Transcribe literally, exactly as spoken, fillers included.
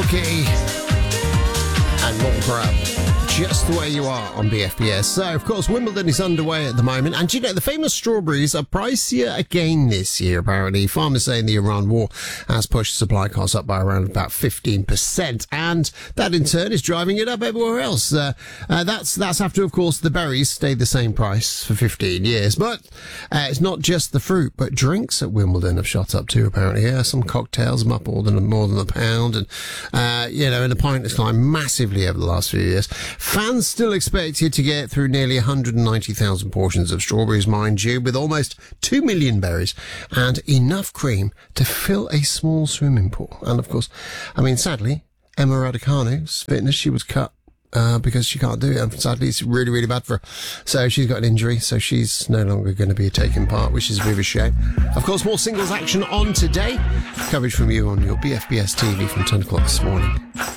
Rocky and Mortal Crab. Just the way you are on B F B S. So, of course, Wimbledon is underway at the moment. And, you know, the famous strawberries are pricier again this year, apparently. Farmers saying the Iran war has pushed supply costs up by around about fifteen percent. And that, in turn, is driving it up everywhere else. Uh, uh, that's that's after, of course, the berries stayed the same price for fifteen years. But uh, it's not just the fruit, but drinks at Wimbledon have shot up too, apparently. Yeah, some cocktails are up more than, more than a pound. And, uh, you know, and the pint has climbed massively over the last few years. Fans still expect you to get through nearly one hundred ninety thousand portions of strawberries, mind you, with almost two million berries and enough cream to fill a small swimming pool. And, of course, I mean, sadly, Emma Raducanu's fitness, she was cut uh, because she can't do it. And sadly, it's really, really bad for her. So she's got an injury, so she's no longer going to be taking part, which is a bit of a shame. Of course, more singles action on today. Coverage from you on your B F B S T V from ten o'clock this morning.